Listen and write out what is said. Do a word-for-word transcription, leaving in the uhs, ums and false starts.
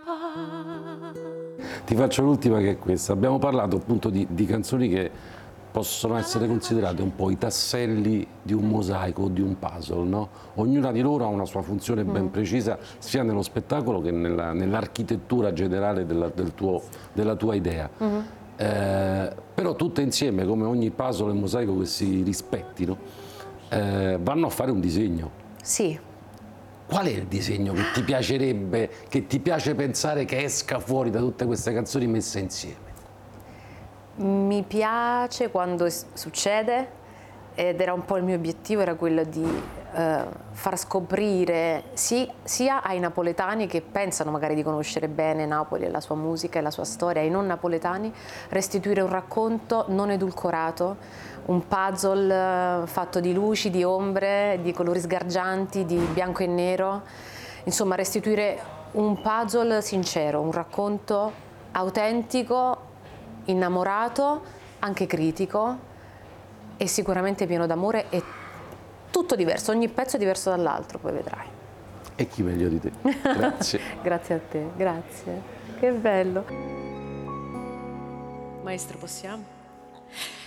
Ti faccio l'ultima, che è questa. Abbiamo parlato appunto di, di canzoni che possono essere considerate un po' i tasselli di un mosaico, di un puzzle, no? Ognuna di loro ha una sua funzione ben mm. precisa, sia nello spettacolo che nella, nell'architettura generale della, del tuo, della tua idea. Mm-hmm. eh, però tutte insieme, come ogni puzzle e mosaico che si rispettino, eh, vanno a fare un disegno. Sì. Qual è il disegno che ti piacerebbe, che ti piace pensare che esca fuori da tutte queste canzoni messe insieme? Mi piace quando succede, ed era un po' il mio obiettivo, era quello di eh, far scoprire sì, sia ai napoletani che pensano magari di conoscere bene Napoli e la sua musica e la sua storia, ai non napoletani, restituire un racconto non edulcorato, un puzzle fatto di luci, di ombre, di colori sgargianti, di bianco e nero, insomma restituire un puzzle sincero, un racconto autentico, innamorato, anche critico e sicuramente pieno d'amore, e tutto diverso, ogni pezzo è diverso dall'altro, poi vedrai. E chi meglio di te. Grazie. Grazie a te, grazie. Che bello. Maestro, possiamo?